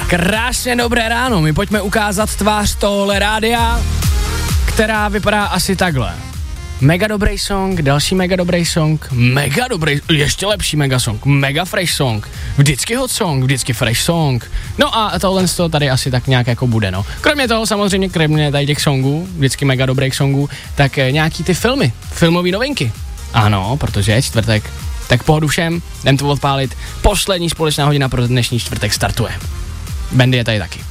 Krásně dobré ráno, my pojďme ukázat tvář tohle rádia, která vypadá asi takhle. Mega dobrý song, další mega dobrý song, mega dobrý, ještě lepší mega song, mega fresh song, vždycky hot song, vždycky fresh song. No a tohle z toho tady asi tak nějak jako bude, no. Kromě toho samozřejmě, kromě tady těch songů, vždycky mega dobrých songů, tak nějaký ty filmové novinky. Ano, protože je čtvrtek, tak pohodu všem, jdem to odpálit. Poslední společná hodina pro dnešní čtvrtek startuje. Bendy je tady taky.